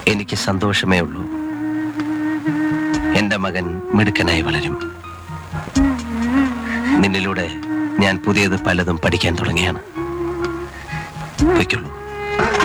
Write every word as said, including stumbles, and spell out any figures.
എനിക്ക് സന്തോഷമേ ഉള്ളൂ. എന്റെ മകൻ മിടുക്കനായി വളരും. നിന്നിലൂടെ ഞാൻ പുതിയത് പലതും പഠിക്കാൻ തുടങ്ങിയാണ്. പൊയ്ക്കുള്ളൂ.